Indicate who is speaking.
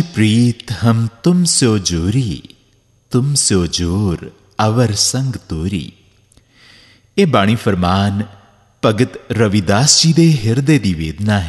Speaker 1: प्रीत हम तुम सो जोरी, तुम सो जोर अवर संग तोरी। ਇਹ ਬਾਣੀ ਫਰਮਾਨ ਭਗਤ ਰਵਿਦਾਸ ਜੀ ਦੇ ਹਿਰਦੇ ਦੀ ਵੇਦਨਾ ਹੈ।